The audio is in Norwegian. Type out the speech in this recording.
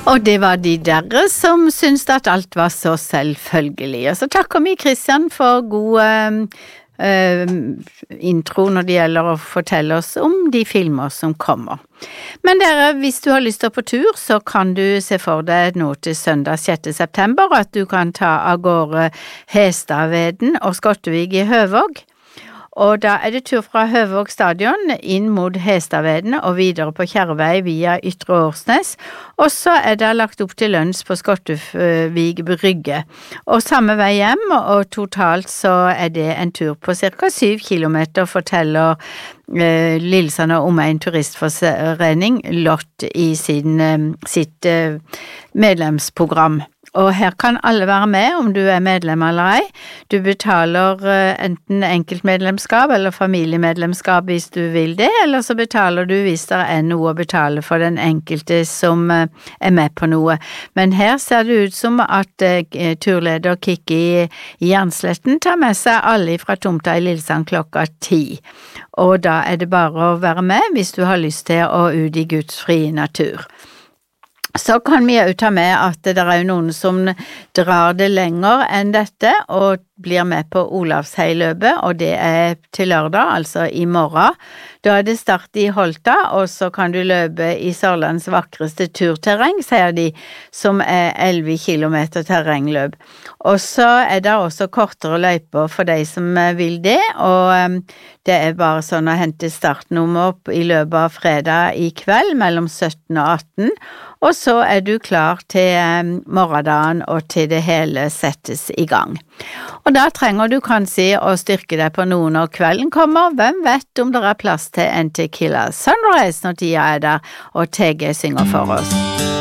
Og det var de der som syntes at alt var så selvfølgelig. Og så takker vi Kristian for god intro når det gjelder å fortelle oss om de filmer som kommer. Men dere, hvis du har lyst til å på tur, så kan du se for deg nå til søndag 6. september at du kan ta av gårde Hestaveden og Skottevik i Høvåg. Og da det tur fra Høvåg stadion inn mot Hestaveden og videre på Kjervei via Ytre Årsnes, og så det lagt opp til lunsj på Skottevik brygge. Og samme vei hjem, og totalt så det en tur på cirka 7 kilometer, forteller Lillesand og Omegn Turistforening Lott i sitt medlemsprogram. Og her kan alle være med om du medlem eller ei. Du betaler enten enkeltmedlemskap eller familiemedlemskap hvis du vil det, eller så betaler du hvis det noe å betale for den enkelte som med på noe. Men her ser det ut som at turleder Kikki Jernsletten tar med seg alle fra tomta i Lillesand klokka 10. Og da det bare å være med hvis du har lyst til å ut i Guds frie natur. Så kan vi jo ta med at det jo noen som drar det lenger enn dette, og blir med på Olavsheiløpet, og det til lørdag, altså i morgen. Da det start i Holta, og så kan du løpe i Sørlands vakreste turterreng, sier de, som 11 kilometer terrengløp. Og så det også kortere løyper for de som vil det, og det bare sånn å hente startnummer opp i løpet av fredag i kveld, mellom 17 og 18, og så du klar til morgendagen og til det hele settes i gang. Og da trenger du kanskje å styrke deg på noe når kvelden kommer. Hvem vet om det plass til en Tequila Sunrise når tida der, og TG synger for oss.